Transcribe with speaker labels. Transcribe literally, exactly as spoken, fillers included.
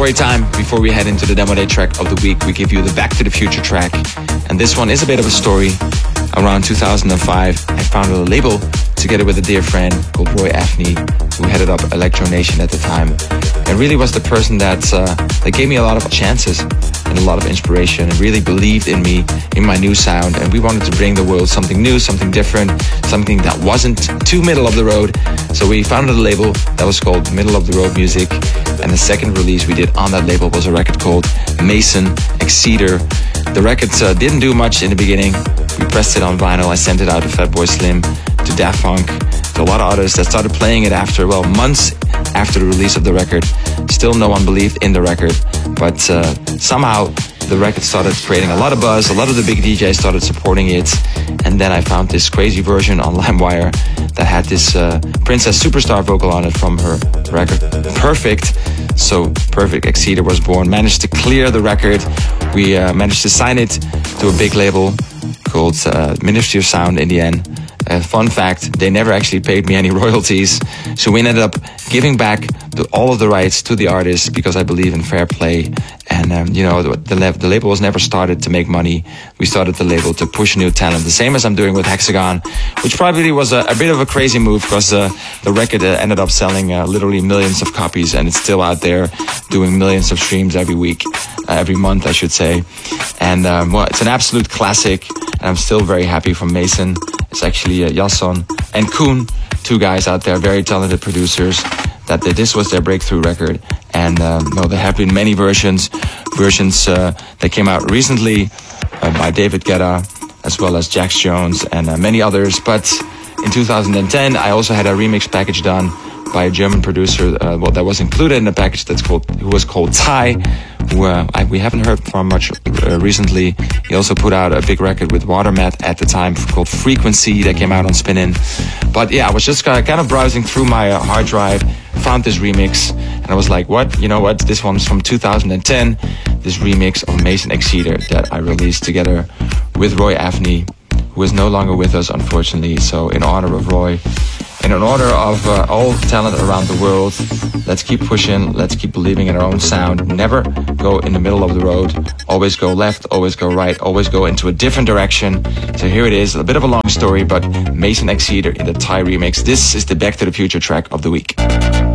Speaker 1: story time. Before we head into the Demo Day track of the week, we give you the Back to the Future track. And this one is a bit of a story. Around two thousand five, I founded a label together with a dear friend called Roy Afney, who headed up Electro Nation at the time, and really was the person that uh, that gave me a lot of chances and a lot of inspiration, and really believed in me, in my new sound. And we wanted to bring the world something new, something different, something that wasn't too middle of the road. So we founded a label that was called Middle of the Road Music, and the second release we did on that label was a record called Mason Exceeder. The record uh, didn't do much in the beginning. We pressed it on vinyl. I sent it out to Fatboy Slim, to Daft Punk, to a lot of others that started playing it after, well, months after the release of the record. Still no one believed in the record, but uh, somehow the record started creating a lot of buzz. A lot of the big D Js started supporting it, and then I found this crazy version on LimeWire that had this uh, Princess Superstar vocal on it from her record Perfect. So Perfect Exceeder was born. Managed to clear the record. We uh, managed to sign it to a big label called uh, Ministry of Sound in the end. Uh, fun fact, they never actually paid me any royalties. So we ended up giving back the, all of the rights to the artists because I believe in fair play. And, um, you know, the, the, the label was never started to make money. We started the label to push new talent, the same as I'm doing with Hexagon, which probably was a, a bit of a crazy move because uh, the record uh, ended up selling uh, literally millions of copies, and it's still out there doing millions of streams every week, uh, every month, I should say. And, um, well, it's an absolute classic, and I'm still very happy for Mason. It's actually uh, Jasson and Koen, two guys out there, very talented producers, that they, this was their breakthrough record. And um, no, there have been many versions, versions uh, that came out recently uh, by David Guetta, as well as Jax Jones and uh, many others. But in two thousand ten, I also had a remix package done by a German producer, uh, well, that was included in the package that's called, who was called Ty, who uh, I, we haven't heard from much uh, recently. He also put out a big record with Watermat at the time called Frequency that came out on Spin-In. But yeah, I was just kind of browsing through my uh, hard drive, found this remix, and I was like, what? You know what? This one's from two thousand ten, this remix of Mason Exceeder that I released together with Roy Afney, who is no longer with us, unfortunately. So in honor of Roy, and in honor of uh, all talent around the world, let's keep pushing, let's keep believing in our own sound. Never go in the middle of the road. Always go left, always go right, always go into a different direction. So here it is, a bit of a long story, but Mason Exceeder in the Ty remix. This is the Back to the Future track of the week.